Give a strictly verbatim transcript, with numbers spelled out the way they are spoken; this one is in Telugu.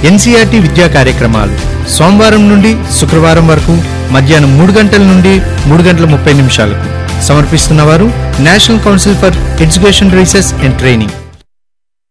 ఎన్సీఆర్టీ విద్యా కార్యక్రమాలు సోమవారం నుండి శుక్రవారం వరకు మధ్యాహ్నం మూడు గంటల నుండి మూడు గంటల ముప్పై నిమిషాలకు సమర్పిస్తున్నవారు national council for education research and training.